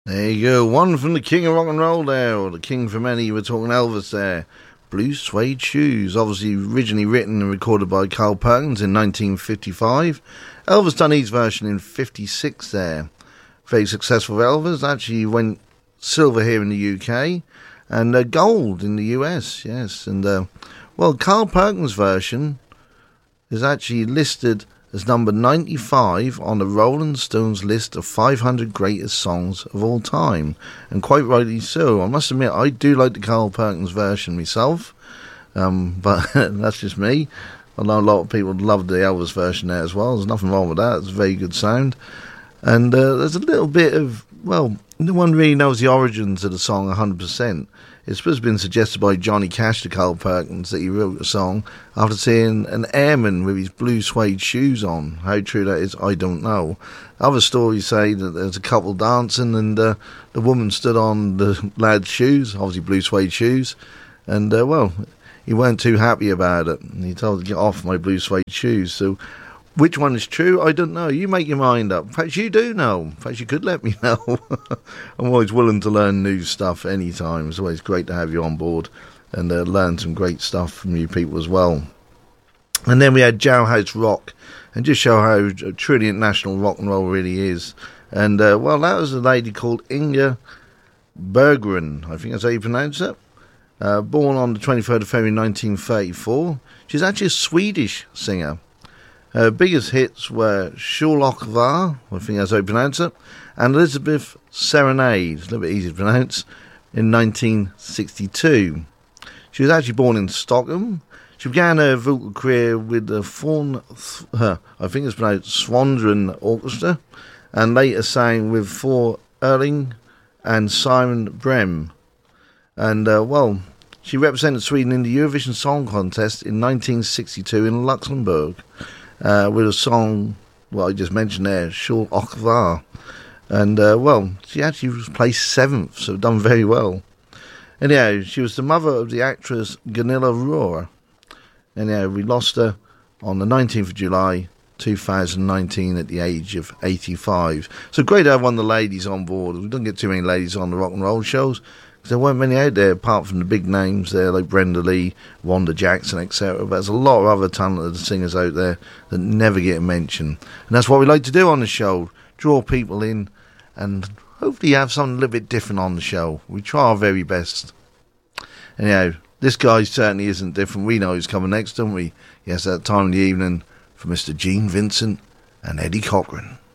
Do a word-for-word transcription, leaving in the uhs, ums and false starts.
There you go, one from the king of rock and roll there, or the king for many. We're talking Elvis there. Blue Suede Shoes, obviously originally written and recorded by Carl Perkins in nineteen fifty-five. Elvis done his version in fifty-six there. Very successful for Elvis. Actually went silver here in the U K and uh, gold in the U S, yes. And, uh, well, Carl Perkins' version is actually listed as number ninety-five on the Rolling Stones list of five hundred greatest songs of all time, and quite rightly so. I must admit, I do like the Carl Perkins version myself, um, but that's just me. I know a lot of people love the Elvis version there as well. There's nothing wrong with that. It's a very good sound. And uh, there's a little bit of, well, no one really knows the origins of the song one hundred percent. It's supposed to have been suggested by Johnny Cash to Carl Perkins that he wrote the song after seeing an airman with his blue suede shoes on. How true that is, I don't know. Other stories say that there's a couple dancing and uh, the woman stood on the lad's shoes, obviously blue suede shoes, and, uh, well, he weren't too happy about it. And he told her to get off my blue suede shoes. So which one is true? I don't know. You make your mind up. Perhaps you do know. In fact, you could let me know. I'm always willing to learn new stuff anytime. It's always great to have you on board and uh, learn some great stuff from you people as well. And then we had Jailhouse Rock, and just show how truly international rock and roll really is. And, uh, well, that was a lady called Inga Berggren. I think that's how you pronounce it. Uh, born on the twenty-third of February nineteen thirty-four. She's actually a Swedish singer. Her biggest hits were Sherlock Var, I think that's how you pronounce it, and Elizabeth Serenade, a little bit easy to pronounce, in nineteen sixty-two. She was actually born in Stockholm. She began her vocal career with the Fawn, uh, I think it's pronounced Swandren Orchestra, and later sang with Thor Erling and Simon Brem. And, uh, well, she represented Sweden in the Eurovision Song Contest in nineteen sixty-two in Luxembourg. Uh, with a song, well, I just mentioned there, Shul Okvar. And, uh, well, she actually was placed seventh, so done very well. Anyhow, she was the mother of the actress Gunilla Rohr. Anyhow, we lost her on the nineteenth of July, two thousand nineteen, at the age of eighty-five. So great to have one of the ladies on board. We don't get too many ladies on the rock and roll shows, because there weren't many out there, apart from the big names there, like Brenda Lee, Wanda Jackson, et cetera. But there's a lot of other talented singers out there that never get mentioned. And that's what we like to do on the show, draw people in, and hopefully have something a little bit different on the show. We try our very best. Anyhow, this guy certainly isn't different. We know who's coming next, don't we? Yes, that time of the evening for Mister Gene Vincent and Eddie Cochran.